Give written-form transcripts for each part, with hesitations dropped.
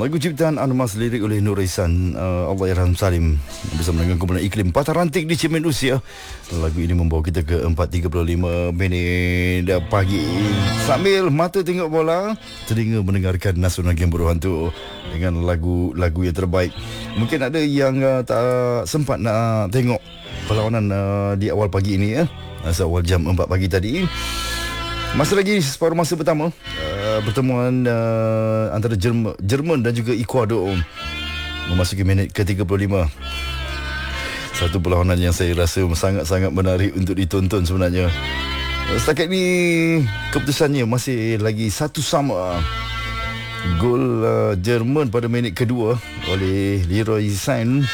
Lagu ciptaan Anmas, lirik oleh Nur Ihsan, Allahyarham Salim, bersama dengan kumpulan Iklim Patah Rantik di Cermin Usia. Lagu ini membawa kita ke 4.35 minit pagi. Sambil mata tengok bola, telinga mendengarkan Nasional Game Berhantu dengan lagu-lagu yang terbaik. Mungkin ada yang tak sempat nak tengok perlawanan di awal pagi ini, awal jam 4 pagi tadi. Masih lagi separuh masa pertama, pertemuan antara Jerman dan juga Ecuador memasuki minit ke-35. Satu perlawanan yang saya rasa sangat-sangat menarik untuk ditonton sebenarnya. Setakat ni keputusannya masih lagi 1-1. Gol Jerman pada minit kedua oleh Leroy Sané.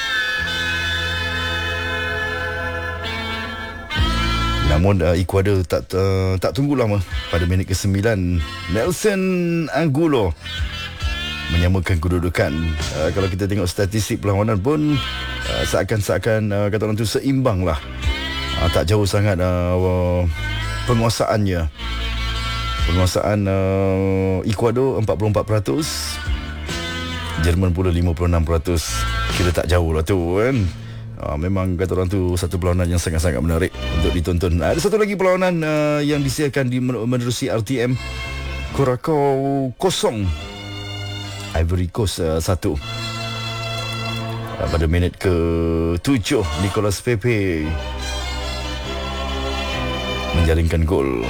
Namun Ecuador tak tunggu lama. Pada minit ke-9, Nelson Angulo menyamakan kedudukan. Kalau kita tengok statistik perlawanan pun seakan-akan kata orang tu seimbang lah. Tak jauh sangat penguasaannya. Penguasaan Ecuador 44%, Jerman pula 56%. Kira tak jauh lah tu kan. Memang kata orang tu satu perlawanan yang sangat-sangat menarik untuk ditonton. Ada satu lagi perlawanan yang disiarkan di menerusi RTM. Curacao 0, Ivory Coast 1. Pada minit ke-7, Nicolas Pepe menjaringkan gol.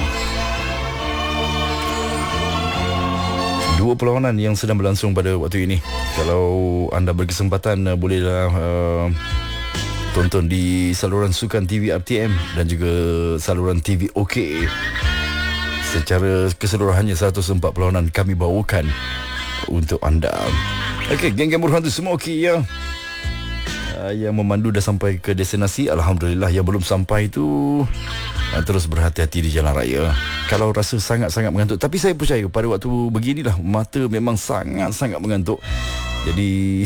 Dua perlawanan yang sedang berlangsung pada waktu ini. Kalau anda berkesempatan, bolehlah tonton di saluran Sukan TV RTM dan juga saluran TV OK. Secara keseluruhannya 104 perlawanan kami bawakan untuk anda. Okey, geng-geng Berhantu semua okey ya. Yang memandu dah sampai ke destinasi, alhamdulillah. Yang belum sampai tu terus berhati-hati di jalan raya. Kalau rasa sangat-sangat mengantuk, tapi saya percaya pada waktu beginilah mata memang sangat-sangat mengantuk. Jadi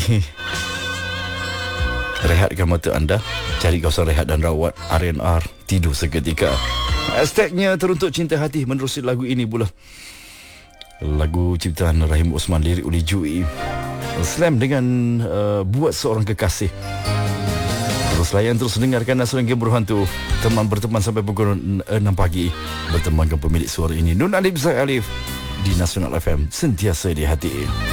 rehatkan mata anda, cari kawasan rehat dan rawat, R&R, tidur seketika. Hashtagnya Teruntuk Cinta Hati menerusi lagu ini pula. Lagu ciptaan Rahim Osman, lirik oleh Jui. Slam dengan Buat Seorang Kekasih. Terus layan, terus dengarkan Nasional Game Berhantu. Teman berteman sampai pukul 6 pagi. Bertemankan pemilik suara ini, Nun Alif Zaid Alif, di Nasional FM, sentiasa di hati.